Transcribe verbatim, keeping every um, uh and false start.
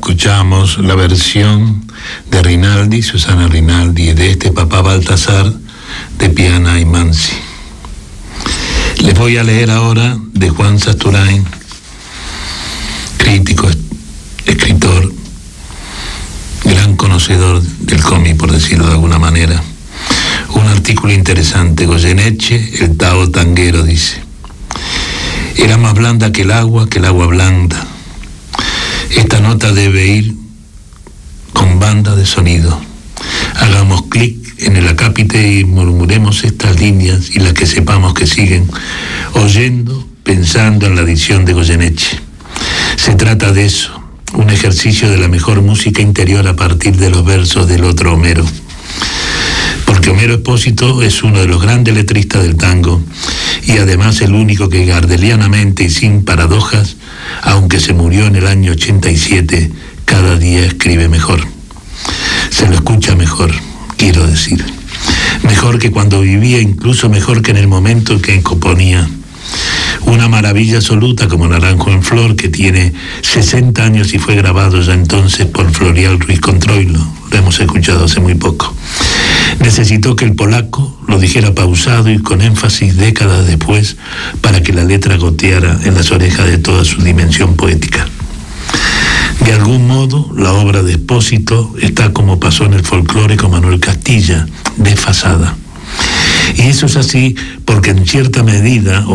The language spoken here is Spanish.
escuchamos la versión de Rinaldi, Susana Rinaldi, de este Papá Baltasar de Piana y Mansi. Les voy a leer ahora de Juan Sasturain, crítico, escritor, gran conocedor del cómic, por decirlo de alguna manera. Un artículo interesante. Goyeneche, el Tao tanguero, dice: era más blanda que el agua, que el agua blanda. Esta nota debe ir con banda de sonido. Hagamos clic en el acápite y murmuremos estas líneas y las que sepamos que siguen, oyendo, pensando en la dicción de Goyeneche. Se trata de eso, un ejercicio de la mejor música interior a partir de los versos del otro Homero. Porque Homero Expósito es uno de los grandes letristas del tango y además el único que gardelianamente y sin paradojas, aunque se murió en el año ochenta y siete, cada día escribe mejor. Se lo escucha mejor, quiero decir. Mejor que cuando vivía, incluso mejor que en el momento en que componía. Una maravilla absoluta como Naranjo en Flor, que tiene sesenta años y fue grabado ya entonces por Florial Ruiz Controilo. Lo hemos escuchado hace muy poco. Necesitó que el polaco lo dijera pausado y con énfasis décadas después para que la letra goteara en las orejas de toda su dimensión poética. De algún modo, la obra de Expósito está, como pasó en el folclore con Manuel Castilla, desfasada. Y eso es así porque en cierta medida